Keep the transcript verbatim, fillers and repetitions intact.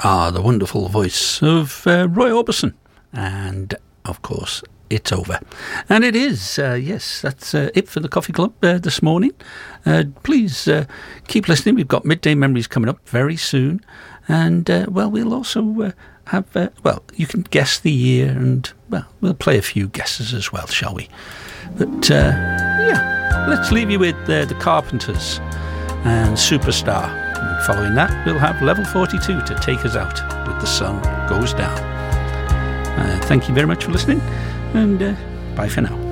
Ah, the wonderful voice of uh, Roy Orbison. And, of course, it's over. And it is, uh, yes, that's uh, it for the Coffee Club uh, this morning. Uh, please uh, keep listening. We've got Midday Memories coming up very soon. And, uh, well, we'll also uh, have, uh, well, you can guess the year and, well, we'll play a few guesses as well, shall we? But, uh, yeah, let's leave you with uh, the Carpenters and Superstar. And following that, we'll have Level forty-two to take us out with The Sun Goes Down. Uh, thank you very much for listening, and uh, bye for now.